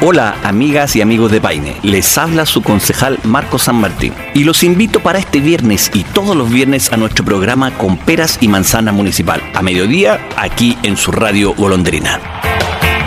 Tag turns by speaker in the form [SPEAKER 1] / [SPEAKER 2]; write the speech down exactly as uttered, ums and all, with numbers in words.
[SPEAKER 1] Hola amigas y amigos de Paine, les habla su concejal Marco San Martín y los invito para este viernes y todos los viernes a nuestro programa Con Peras y Manzanas Municipal, a mediodía aquí en su radio Golondrina.